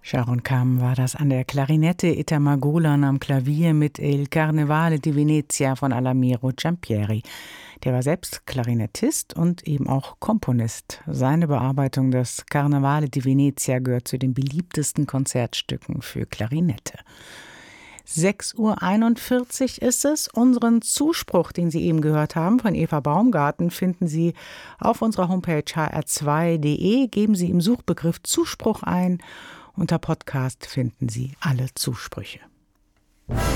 Sharon Kam war das an der Klarinette, Itamar Golan am Klavier mit Il Carnevale di Venezia von Alamiro Giampieri. Der war selbst Klarinettist und eben auch Komponist. Seine Bearbeitung des Carnevale di Venezia gehört zu den beliebtesten Konzertstücken für Klarinette. 6:41 Uhr ist es. Unseren Zuspruch, den Sie eben gehört haben, von Eva Baumgarten, finden Sie auf unserer Homepage hr2.de. Geben Sie im Suchbegriff Zuspruch ein. Unter Podcast finden Sie alle Zusprüche.